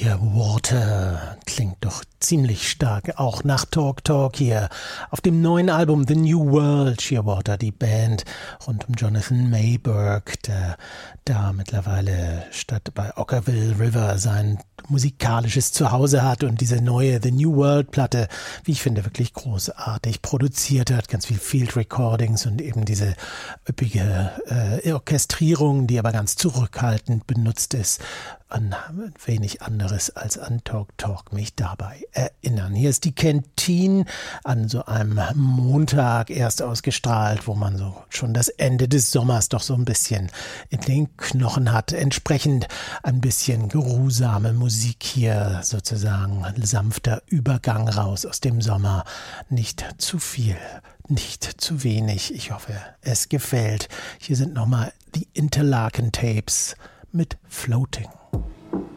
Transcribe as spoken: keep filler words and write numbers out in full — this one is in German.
Shearwater klingt doch ziemlich stark, auch nach Talk Talk hier auf dem neuen Album The New World. Shearwater, die Band rund um Jonathan Mayberg, der da mittlerweile statt bei Ockerville River sein musikalisches Zuhause hat und diese neue The New World Platte, wie ich finde, wirklich großartig produziert hat, ganz viel Field Recordings und eben diese üppige äh, Orchestrierung, die aber ganz zurückhaltend benutzt ist. An wenig anderes als an Talk Talk mich dabei erinnern. Hier ist die Canteen an so einem Montag erst ausgestrahlt, wo man so schon das Ende des Sommers doch so ein bisschen in den Knochen hat. Entsprechend ein bisschen geruhsame Musik hier, sozusagen ein sanfter Übergang raus aus dem Sommer. Nicht zu viel, nicht zu wenig. Ich hoffe, es gefällt. Hier sind nochmal die Interlaken Tapes mit Floating.